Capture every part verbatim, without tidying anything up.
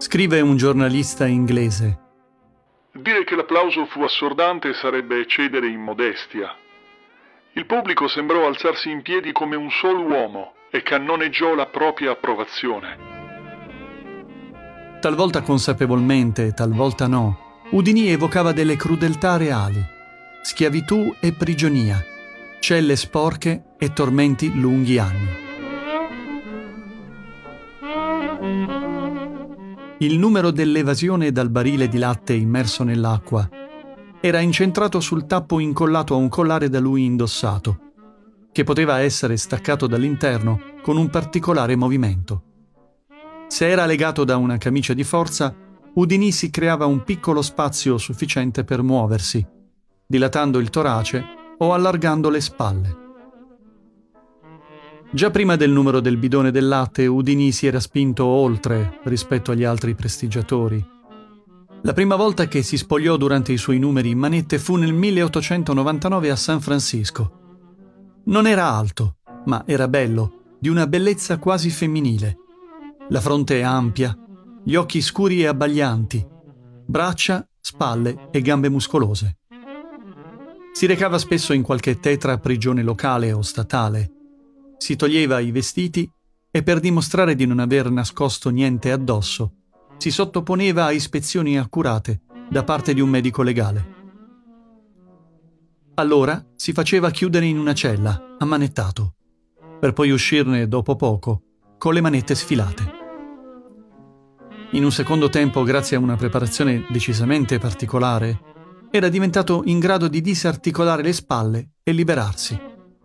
Scrive un giornalista inglese: dire che l'applauso fu assordante sarebbe cedere in modestia. Il pubblico sembrò alzarsi in piedi come un solo uomo e cannoneggiò la propria approvazione. Talvolta consapevolmente, talvolta no, Houdini evocava delle crudeltà reali: schiavitù e prigionia, celle sporche e tormenti lunghi anni. Il numero dell'evasione dal barile di latte immerso nell'acqua era incentrato sul tappo incollato a un collare da lui indossato, che poteva essere staccato dall'interno con un particolare movimento. Se era legato da una camicia di forza, Houdini si creava un piccolo spazio sufficiente per muoversi, dilatando il torace o allargando le spalle. Già prima del numero del bidone del latte, Houdini si era spinto oltre rispetto agli altri prestigiatori. La prima volta che si spogliò durante i suoi numeri in manette fu nel milleottocentonovantanove a San Francisco. Non era alto, ma era bello, di una bellezza quasi femminile. La fronte ampia, gli occhi scuri e abbaglianti, braccia, spalle e gambe muscolose. Si recava spesso in qualche tetra prigione locale o statale. Si toglieva i vestiti e, per dimostrare di non aver nascosto niente addosso, si sottoponeva a ispezioni accurate da parte di un medico legale. Allora si faceva chiudere in una cella, ammanettato, per poi uscirne dopo poco, con le manette sfilate. In un secondo tempo, grazie a una preparazione decisamente particolare, era diventato in grado di disarticolare le spalle e liberarsi.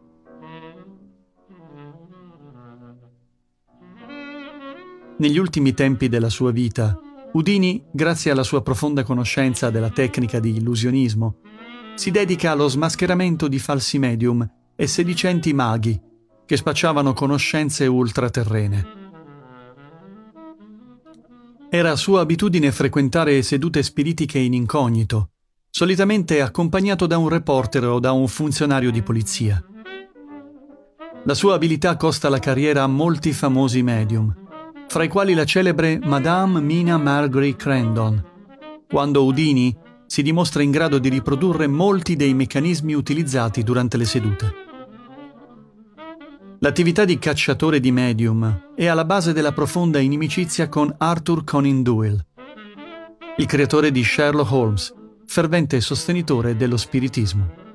Negli ultimi tempi della sua vita, Houdini, grazie alla sua profonda conoscenza della tecnica di illusionismo, si dedica allo smascheramento di falsi medium e sedicenti maghi che spacciavano conoscenze ultraterrene. Era sua abitudine frequentare sedute spiritiche in incognito, solitamente accompagnato da un reporter o da un funzionario di polizia. La sua abilità costa la carriera a molti famosi medium, fra i quali la celebre Madame Mina Margaret Crandon, quando Houdini si dimostra in grado di riprodurre molti dei meccanismi utilizzati durante le sedute. L'attività di cacciatore di medium è alla base della profonda inimicizia con Arthur Conan Doyle, il creatore di Sherlock Holmes, fervente sostenitore dello spiritismo.